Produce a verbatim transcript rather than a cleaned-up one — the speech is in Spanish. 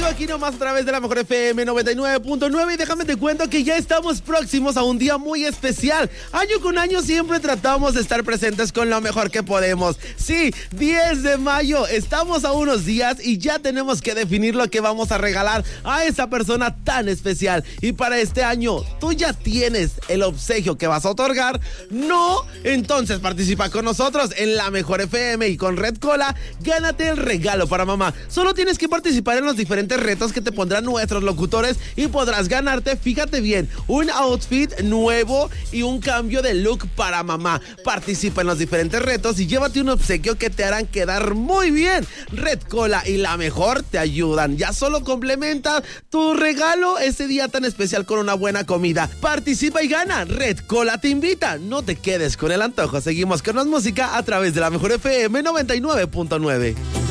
aquí nomás a través de la Mejor F M noventa y nueve punto nueve y déjame te cuento que ya estamos próximos a un día muy especial. Año con año siempre tratamos de estar presentes con lo mejor que podemos. Sí, diez de mayo, estamos a unos días y ya tenemos que definir lo que vamos a regalar a esa persona tan especial. Y para este año, ¿tú ya tienes el obsequio que vas a otorgar? ¿No? Entonces participa con nosotros en la Mejor F M y con Red Cola, gánate el regalo para mamá. Solo tienes que participar en los diferentes retos que te pondrán nuestros locutores y podrás ganarte, fíjate bien, un outfit nuevo y un cambio de look para mamá. Participa en los diferentes retos y llévate un obsequio que te harán quedar muy bien. Red Cola y La Mejor te ayudan. Ya solo complementa tu regalo ese día tan especial con una buena comida. Participa y gana. Red Cola te invita. No te quedes con el antojo. Seguimos con más música a través de la Mejor F M noventa y nueve punto nueve.